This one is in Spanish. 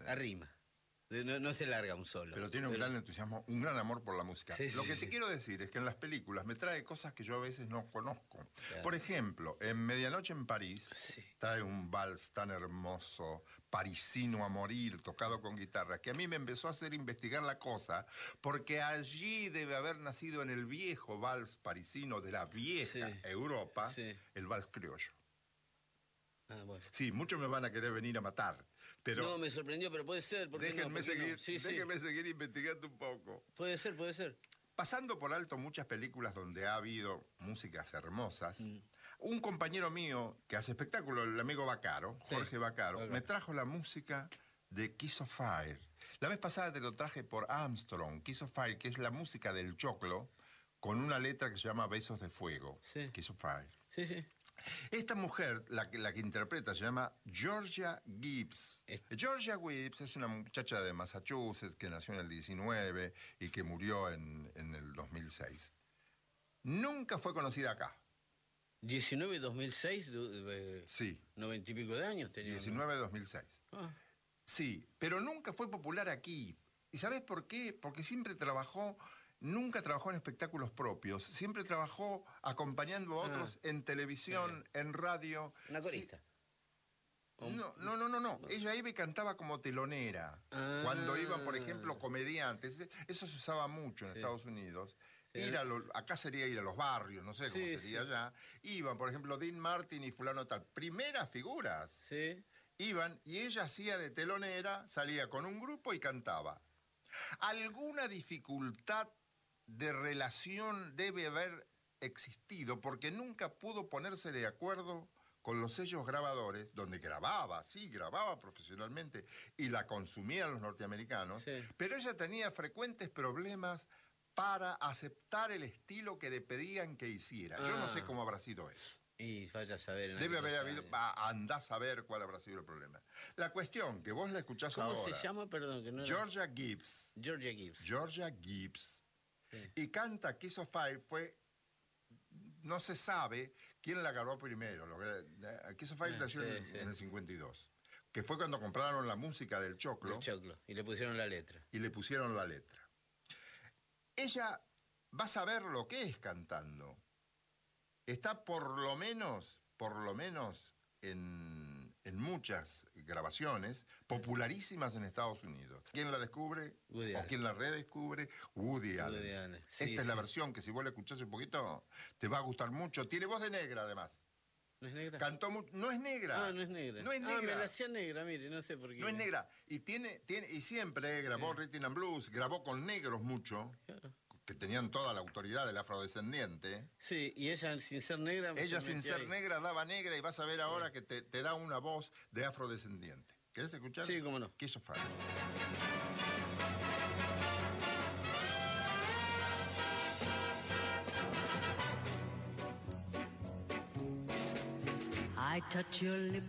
arrima. No se larga un solo. Pero tiene un gran entusiasmo, un gran amor por la música. Sí, Lo que sí, te quiero decir es que en las películas me trae cosas que yo a veces no conozco. Claro. Por ejemplo, en Medianoche en París Sí. trae un vals tan hermoso, parisino a morir, tocado con guitarra, que a mí me empezó a hacer investigar la cosa, porque allí debe haber nacido en el viejo vals parisino de la vieja Europa, el vals criollo. Ah, bueno. Sí, muchos me van a querer venir a matar, pero... No, me sorprendió, pero puede ser. Déjenme seguir, no? déjenme seguir investigando un poco. Puede ser, puede ser. Pasando por alto muchas películas donde ha habido músicas hermosas, un compañero mío que hace espectáculo, el amigo Baccaro, Jorge Baccaro, me trajo la música de Kiss of Fire. La vez pasada te lo traje por Armstrong, Kiss of Fire, que es la música del choclo, con una letra que se llama Besos de Fuego, Kiss of Fire. Sí, sí. Esta mujer, la que interpreta, se llama Georgia Gibbs. Georgia Gibbs es una muchacha de Massachusetts que nació en el 19 y que murió en el 2006. Nunca fue conocida acá. 19 2006, sí. 90 y pico de años tenía. 19 2006. Ah. Sí, pero nunca fue popular aquí. ¿Y sabes por qué? Porque siempre nunca trabajó en espectáculos propios, siempre trabajó acompañando a otros en televisión, en radio. ¿Una corista? Sí. No. Ella iba y cantaba como telonera. Cuando iban, por ejemplo, comediantes. Eso se usaba mucho en Estados Unidos. Acá sería ir a los barrios, no sé cómo sería allá. Iban, por ejemplo, Dean Martin y fulano tal. Primeras figuras. Sí. Iban y ella hacía de telonera, salía con un grupo y cantaba. Alguna dificultad de relación debe haber existido porque nunca pudo ponerse de acuerdo con los sellos grabadores, donde grababa profesionalmente y la consumían los norteamericanos, pero ella tenía frecuentes problemas para aceptar el estilo que le pedían que hiciera. Yo no sé cómo habrá sido eso. Y vaya a saber. Debe haber habido, andá a saber cuál habrá sido el problema. La cuestión, que vos la escuchás ahora. ¿Cómo se llama? Perdón, que no Georgia Gibbs. Georgia Gibbs. Georgia Gibbs. Sí. Y canta Kiss of Fire, no se sabe quién la grabó primero. Kiss of Fire nació en el 52, que fue cuando compraron la música del choclo. Y le pusieron la letra. Ella va a saber lo que es cantando. Está por lo menos en muchas grabaciones popularísimas en Estados Unidos. ¿Quién la descubre? ¿O quién la redescubre? Woody Allen. Esta es la versión que si vos la escuchás un poquito te va a gustar mucho. Tiene voz de negra además. ¿No es negra? Cantó no es negra. No es negra. No es negra. Me la hacía negra, mire, no sé por qué. No es negra. Y y siempre grabó Rhythm and Blues, grabó con negros mucho. Claro. Que tenían toda la autoridad del afrodescendiente. Sí, y ella sin ser negra... Ella sin ser negra daba negra y vas a ver ahora que te da una voz de afrodescendiente. ¿Querés escuchar? Sí, cómo no. Kiss of Fire. I touch your lips